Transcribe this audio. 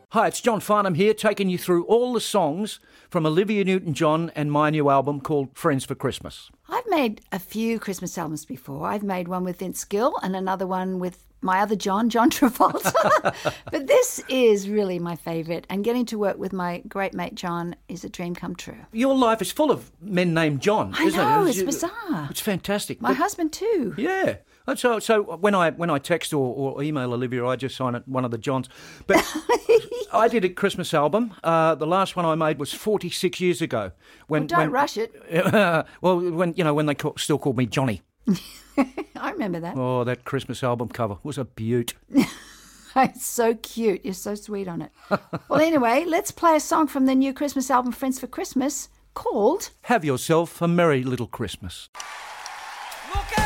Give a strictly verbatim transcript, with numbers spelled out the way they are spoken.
Hi, it's John Farnham here, taking you through all the songs from Olivia Newton-John and my new album called Friends for Christmas. I've made a few Christmas albums before. I've made one with Vince Gill and another one with my other John, John Travolta. But this is really my favourite, and getting to work with my great mate John is a dream come true. Your life is full of men named John, I isn't know, it? it's bizarre. It's fantastic. My But- husband too. Yeah. And So, so when I when I text or, or email Olivia, I just sign it one of the Johns. But I did a Christmas album. Uh, the last one I made was forty-six years ago. When, Well, don't when, rush it. well, when you know when they call, still called me Johnny. I remember that. Oh, that Christmas album cover was a beaut. It's so cute. You're so sweet on it. Well, anyway, let's play a song from the new Christmas album, Friends for Christmas, called Have yourself a merry little Christmas. Look